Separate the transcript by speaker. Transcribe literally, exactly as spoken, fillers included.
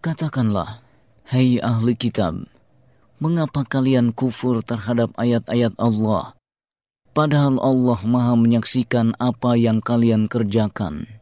Speaker 1: Katakanlah, hai ahli kitab, mengapa kalian kufur terhadap ayat-ayat Allah, padahal Allah Maha menyaksikan apa yang kalian kerjakan?